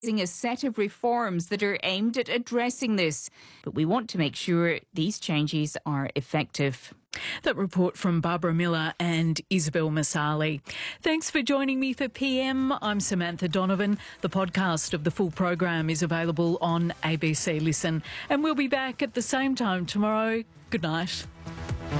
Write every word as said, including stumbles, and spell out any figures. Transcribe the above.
a set of reforms that are aimed at addressing this. But we want to make sure these changes are effective. That report from Barbara Miller and Isabel Masali. Thanks for joining me for P M. I'm Samantha Donovan. The podcast of the full program is available on A B C Listen. And we'll be back at the same time tomorrow. Good night.